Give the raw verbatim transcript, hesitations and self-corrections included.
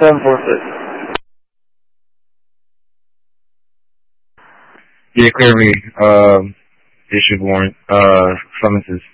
seven four six. Yeah, clear me. Um, issued warrant. Uh, summonses.